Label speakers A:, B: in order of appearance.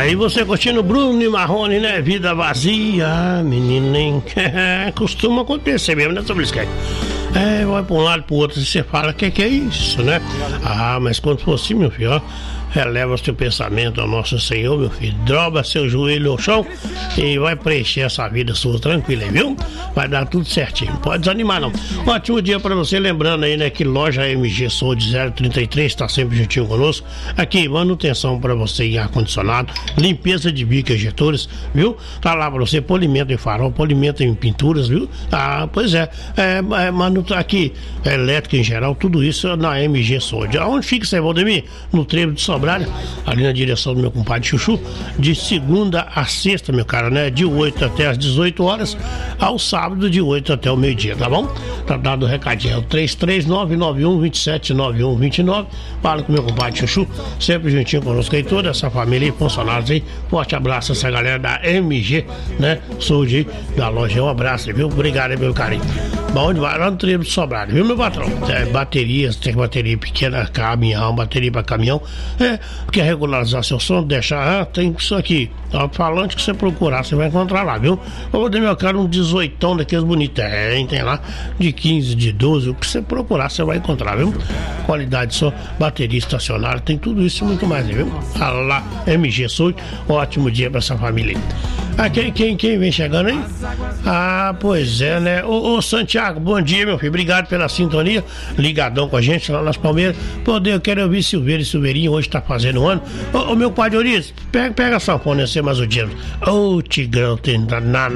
A: Aí você curtindo Bruno e Marrone, né? Vida vazia, menino, costuma acontecer mesmo, né, sobre isso, vai pra um lado pro outro e você fala, que é isso, né? Ah, mas quando for assim, meu filho, ó, releva seu pensamento ao nosso Senhor, meu filho, droga seu joelho no chão e vai preencher essa vida sua tranquila, viu? Vai dar tudo certinho, não pode desanimar não. Ótimo dia pra você, lembrando aí, né, que loja MG Saúde 033 tá sempre juntinho conosco, aqui, manutenção pra você em ar-condicionado, limpeza de bico e injetores, viu? Tá lá pra você, polimento em farol, polimento em pinturas, viu? Ah, pois aqui, elétrica em geral, tudo isso na MG Saúde. Aonde fica isso aí, Valdemir? No trevo de Sobralho, ali na direção do meu compadre Chuchu, de segunda a sexta, meu cara, né? De 8 até as 18 horas, ao sábado de 8 até o meio-dia, tá bom? Tá dado o recadinho, é o 33991279129. Fala com o meu compadre Chuchu, sempre juntinho conosco aí, toda essa família e funcionários aí. Forte abraço a essa galera da MG, né? Saúde aí, da loja, um abraço, viu? Obrigado aí pelo carinho. Bom, onde vai? Lá no trevo de Sobralho, viu, meu patrão? Baterias, tem bateria pequena, caminhão, bateria para caminhão. Quer regularizar seu som, deixar, tem isso aqui, alto-falante que você procurar, você vai encontrar lá, viu? Eu vou dar meu cara um 18 daqueles bonitos, tem lá, de 15, de 12, o que você procurar, você vai encontrar, viu? Qualidade só, bateria estacionária, tem tudo isso e muito mais, viu? Lá, MG Sul, ótimo dia pra essa família aí. Ah, quem vem chegando aí? Ah, pois é, né? Ô Santiago, bom dia, meu filho. Obrigado pela sintonia. Ligadão com a gente lá nas Palmeiras. Pô, eu quero ouvir Silveira e Silveirinho. Hoje tá fazendo um ano. Ô meu pai de Oriz, pega a sanfona e você mais o dia. Ô, Tigrão, tem na